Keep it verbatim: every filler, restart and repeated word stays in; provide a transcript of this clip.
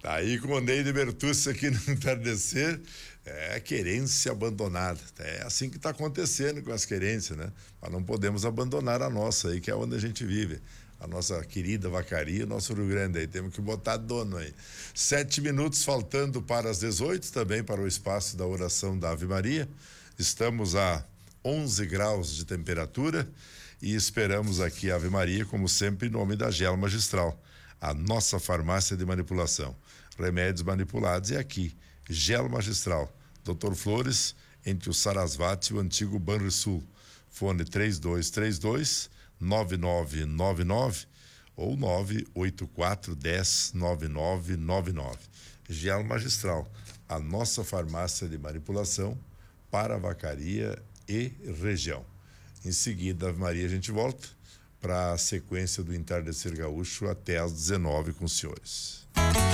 Tá aí com o Neide Bertucci aqui no entardecer. É querência abandonada. É assim que está acontecendo com as querências, né? Mas não podemos abandonar a nossa aí, que é onde a gente vive. A nossa querida Vacaria, nosso Rio Grande aí. Temos que botar dono aí. Sete minutos faltando para as dezoito, também para o espaço da oração da Ave Maria. Estamos a onze graus de temperatura e esperamos aqui a Ave Maria, como sempre, em nome da Gel Magistral, a nossa farmácia de manipulação. Remédios manipulados é aqui, Gel Magistral, doutor Flores, entre o Sarasvati e o antigo Banrisul. Fone três dois três dois, nove nove nove nove ou nove oito quatro um zero nove nove nove nove. Gel Magistral, a nossa farmácia de manipulação para Vacaria e região. Em seguida, Ave Maria, a gente volta para a sequência do Entardecer Gaúcho até às dezenove com os senhores.